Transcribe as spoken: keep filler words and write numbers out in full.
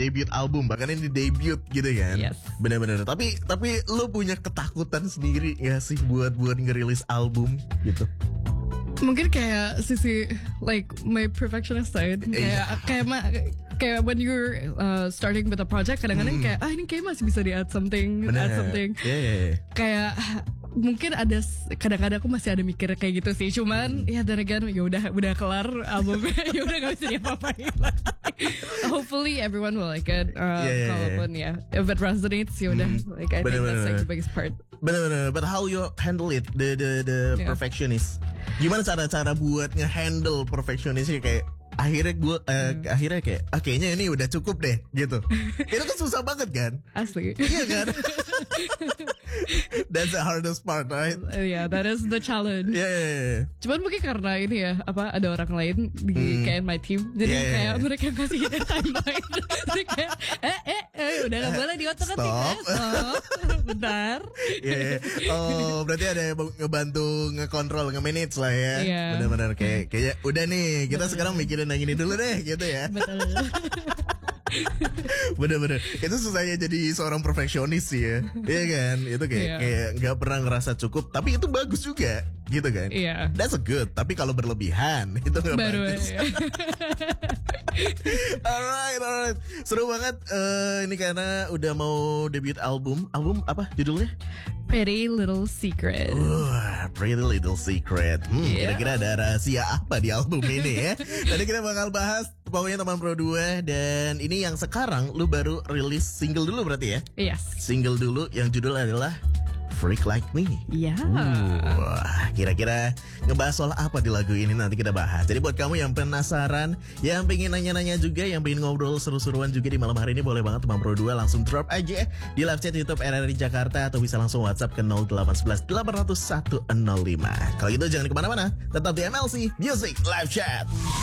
debut album, bahkan ini debut gitu kan. Yes. Bener-bener. Tapi tapi lu punya ketakutan sendiri ya sih buat buat ngerilis album gitu? Mungkin kayak sisi like my perfectionist side, kayak kayak ma- kayak when you're uh, starting with a project, kadang-kadang Hmm. kayak ah ini kayak masih bisa di add something, Bener. add something. Iya, iya, iya. Kayak mungkin ada s- kadang-kadang aku masih ada mikir kayak gitu sih, cuman ya dan again ya udah udah kelar albumnya, ya udah gak bisa diapa-apain lagi. Hopefully everyone will like it. Uh, Yeah, yeah, yeah. kalaupun ya if it resonates ya udah, like I think Bener, that's like bener. the biggest part. Bener-bener. But how you handle it, the the the Yeah. perfectionist? Gimana cara-cara buat nge-handle perfectionistnya kayak akhirnya gue uh, akhirnya kayak ah, kayaknya ini udah cukup deh gitu. Itu kan susah banget kan? Asli. Iya kan? That's the hardest part, right? Uh, yeah, that is the challenge. Yeah, yeah, yeah. Cuman mungkin karena ini ya, apa ada orang lain di Hmm. kayak my team, jadi Yeah, yeah, kayak yeah. mereka kasih kita timeline. Jadi kayak eh eh eh udah nggak boleh diotak-atik, Stop. stop, bentar. Iya, iya. Oh, berarti ada yang ngebantu ngekontrol, nge-manage lah ya. Iya. Benar-benar kayak kayak udah nih, kita sekarang mikirin yang ini dulu deh gitu ya. Betul. Bener-bener. Itu susahnya jadi seorang perfeksionis sih ya. Iya kan? Itu kayak Iya. kayak nggak pernah ngerasa cukup, tapi itu bagus juga gitu kan. Iya. That's a good, tapi kalau berlebihan itu nggak Baru bagus. ya. Alright, alright. Seru banget eh, ini karena udah mau debut album. Album apa judulnya? Pretty Little Secret. Wah, Pretty Little Secret. Hmm, Yeah. kira-kira ada rahasia apa di album ini ya? Tadi kita bakal bahas pokoknya teman Pro dua, dan ini yang sekarang lu baru rilis single dulu berarti ya? Yes. Single dulu yang judul adalah Freak Like Me. Ya. Wah, kira-kira ngebahas soal apa di lagu ini nanti kita bahas. Jadi buat kamu yang penasaran, yang pengen nanya-nanya juga, yang pengen ngobrol seru-seruan juga di malam hari ini, boleh banget Teman Pro dua langsung drop aja di live chat YouTube R R I Jakarta, atau bisa langsung WhatsApp ke nol delapan satu satu delapan nol nol satu nol lima. Kalau gitu jangan kemana-mana, tetap di M L C Music Live Chat.